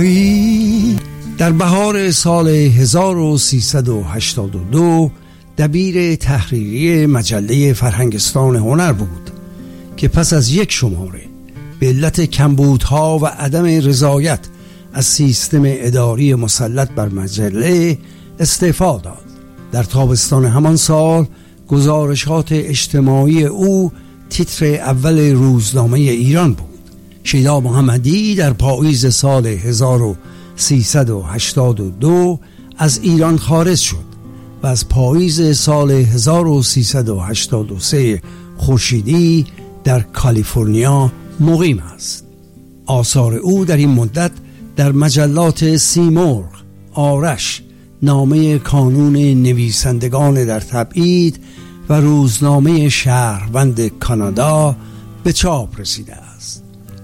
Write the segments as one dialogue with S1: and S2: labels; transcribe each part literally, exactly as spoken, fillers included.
S1: آشنایی. در بهار سال هزار و سیصد و هشتاد و دو دبیر تحریری مجله فرهنگستان هنر بود که پس از یک شماره به علت کمبودها و عدم رضایت از سیستم اداری مسلط بر مجله استعفا داد. در تابستان همان سال گزارشات اجتماعی او تیتر اول روزنامه ایران بود. شیدا محمدی در پاییز سال هزار و سیصد و هشتاد و دو از ایران خارج شد و از پاییز سال هزار و سیصد و هشتاد و سه خورشیدی در کالیفرنیا مقیم است. آثار او در این مدت در مجلات سیمرغ، آرش، نامه کانون نویسندگان در تبعید و روزنامه شهروند کانادا به چاپ رسیده است.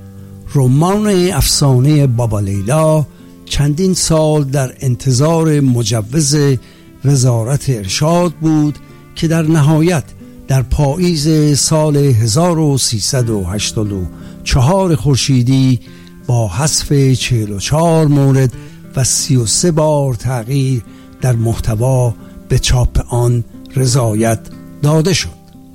S1: رمان افسانه بابا لیلا چندین سال در انتظار مجوز وزارت ارشاد بود که در نهایت در پاییز سال هزار و سیصد و هشتاد و چهار خورشیدی با حذف چهل و چهار مورد و سی و سه بار تغییر در محتوا به چاپ آن رضایت داده شد.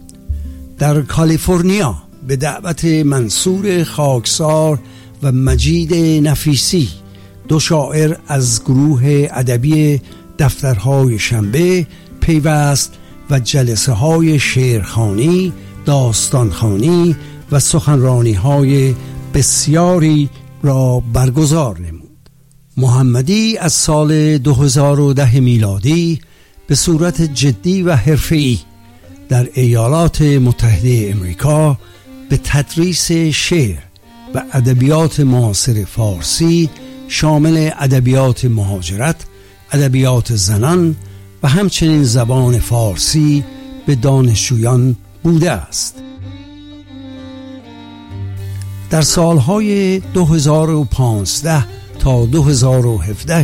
S1: در کالیفرنیا به دعوت منصور خاکسار و مجید نفیسی، دو شاعر از گروه ادبی دفترهای شنبه، پیوست و جلسه های شعرخوانی، داستانخوانی و سخنرانی های بسیاری را برگزار نمود. محمدی از سال دو هزار و ده میلادی به صورت جدی و حرفه‌ای در ایالات متحده امریکا به تدریس شعر و ادبیات معاصر فارسی شامل ادبیات مهاجرت، ادبیات زنان و همچنین زبان فارسی به دانشجویان بوده است. در سالهای دو هزار و پانزده تا دو هزار و هفده